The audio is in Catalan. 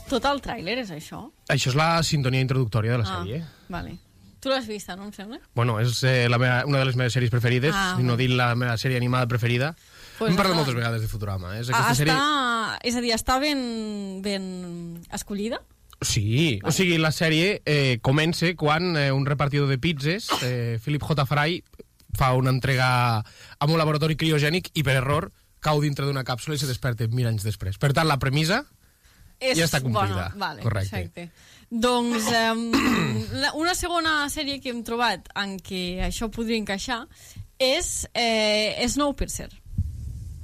Tot el tràiler és això? Això és la sintonia introductòria de la sèrie. Vale. Tu l'has vista, no em sembla? Bueno, és una de les meves sèries preferides, si no dir la meva sèrie animada preferida. Hem parlat moltes vegades de Futurama. És a dir, està ben escollida? Sí, o sigui, la sèrie comença quan un repartidor de pizzas, Philip J. Fry, fa una entrega a un laboratori criogènic i per error cau dintre d'una càpsula i se desperta 1000 anys després. Per tant, la premissa ja està complida. Vale, correcte. Exacte. Doncs una segona sèrie que hem trobat en què això podria encaixar és Snowpiercer.